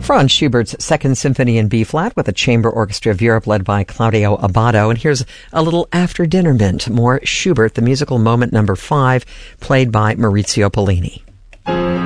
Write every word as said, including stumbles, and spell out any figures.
Franz Schubert's Second Symphony in B-flat with the Chamber Orchestra of Europe led by Claudio Abbado. And here's a little after-dinner mint, more Schubert, the musical moment number five, played by Maurizio Pollini.